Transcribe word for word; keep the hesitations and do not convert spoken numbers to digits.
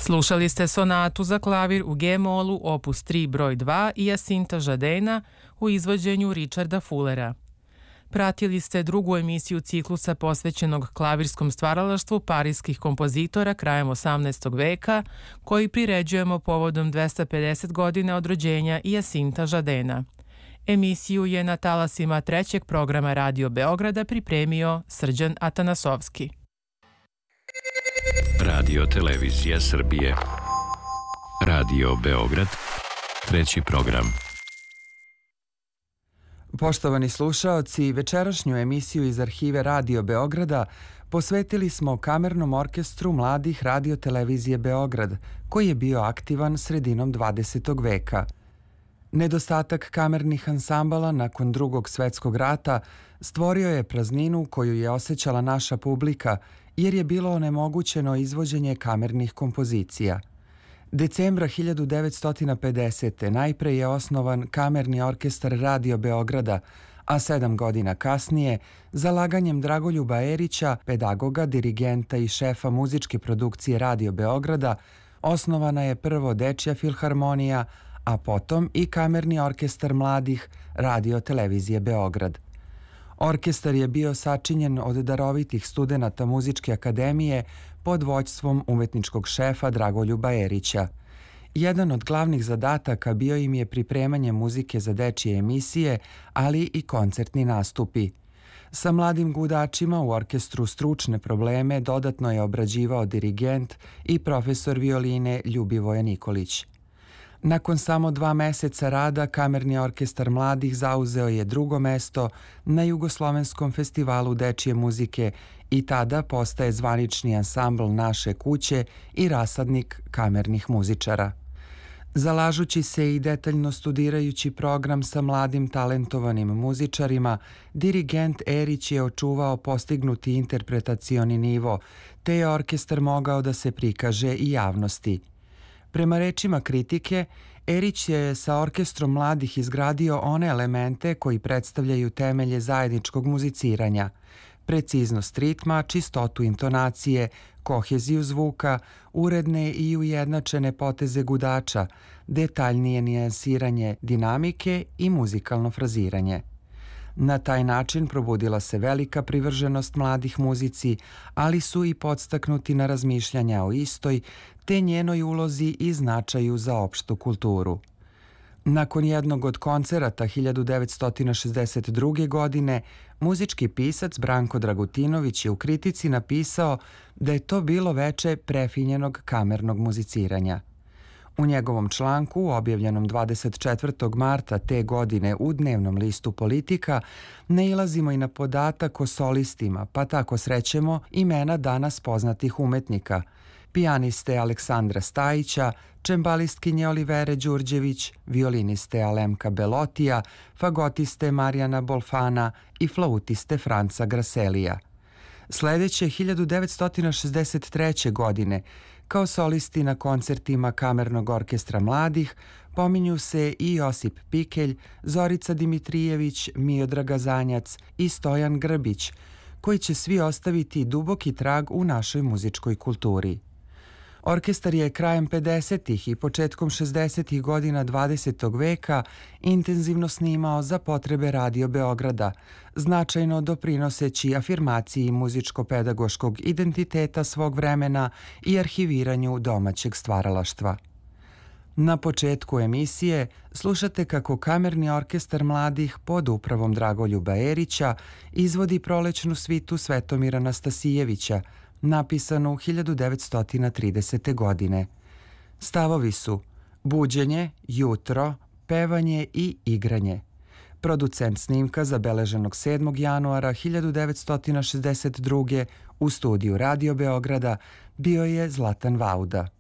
Slušali ste sonatu za klavir u G-molu opus tri broj dva i Jacinta Jardina u izvođenju Richarda Fullera. Pratili ste drugu emisiju ciklusa posvećenog klavirskom stvaralaštvu parijskih kompozitora krajem osamnaestog veka, koji priređujemo povodom dvesta pedeset godina od rođenja Jacinta Jardina. Emisiju je na talasima trećeg programa Radio Beograda pripremio Srđan Atanasovski. Radio Televizija Srbije. Radio Beograd, treći program. Poštovani slušaoci, večerašnju emisiju iz arhive Radio Beograda posvetili smo kamernom orkestru mladih Radio Televizije Beograd, koji je bio aktivan sredinom dvadesetog veka. Nedostatak kamernih ansambala nakon Drugog svetskog rata stvorio je prazninu koju je osjećala naša publika, jer je bilo onemogućeno izvođenje kamernih kompozicija. Decembra hiljadu devetsto pedesete. najpre je osnovan Kamerni orkestar Radio Beograda, a sedam godina kasnije, zalaganjem Dragoljuba Erića, pedagoga, dirigenta i šefa muzičke produkcije Radio Beograda, osnovana je prvo Dečja filharmonija, a potom i Kamerni orkestar mladih Radio Televizije Beograd. Orkestar je bio sačinjen od darovitih studenata Muzičke akademije pod vođstvom umetničkog šefa Dragoljuba Erića. Jedan od glavnih zadataka bio im je pripremanje muzike za dečije emisije, ali i koncertni nastupi. Sa mladim gudačima u orkestru stručne probleme dodatno je obrađivao dirigent i profesor violine Ljubivoje Nikolić. Nakon samo dva meseca rada, Kamerni orkestar mladih zauzeo je drugo mesto na Jugoslovenskom festivalu dečije muzike i tada postaje zvanični ansambl naše kuće i rasadnik kamernih muzičara. Zalažući se i detaljno studirajući program sa mladim talentovanim muzičarima, dirigent Erić je očuvao postignuti interpretacioni nivo, te je orkestar mogao da se prikaže i javnosti. Prema rečima kritike, Erić je sa orkestrom mladih izgradio one elemente koji predstavljaju temelje zajedničkog muziciranja: preciznost ritma, čistotu intonacije, koheziju zvuka, uredne i ujednačene poteze gudača, detaljnije nijansiranje dinamike i muzikalno fraziranje. Na taj način probudila se velika privrženost mladih muzici, ali su i podstaknuti na razmišljanja o istoj, te njenoj ulozi i značaju za opštu kulturu. Nakon jednog od koncerata hiljadu devetsto šezdeset druge. godine, muzički pisac Branko Dragutinović je u kritici napisao da je to bilo veče prefinjenog kamernog muziciranja. U njegovom članku, objavljenom dvadeset četvrtog marta te godine u dnevnom listu Politika, nailazimo i na podatak o solistima, pa tako srećemo imena danas poznatih umetnika: pijaniste Aleksandra Stajića, čembalistkinje Olivere Đurđević, violiniste Alemka Belotija, fagotiste Marijana Bolfana i flautiste Franca Graselija. Sledeće hiljadu devetsto šezdeset treće. godine, kao solisti na koncertima Kamernog orkestra mladih, pominju se i Josip Pikelj, Zorica Dimitrijević, Miodraga Zanjac i Stojan Grbić, koji će svi ostaviti duboki trag u našoj muzičkoj kulturi. Orkestar je krajem pedesetih i početkom šezdesetih godina dvadesetog veka intenzivno snimao za potrebe Radio Beograda, značajno doprinoseći afirmaciji muzičko-pedagoškog identiteta svog vremena i arhiviranju domaćeg stvaralaštva. Na početku emisije slušate kako Kamerni orkestar mladih pod upravom Dragoljuba Erića izvodi prolećnu svitu Svetomira Nastasijevića, napisanu hiljadu devetsto tridesete. godine. Stavovi su buđenje, jutro, pevanje i igranje. Producent snimka zabeleženog sedmog januara hiljadu devetsto šezdeset druge. u studiju Radio Beograda bio je Zlatan Vauda.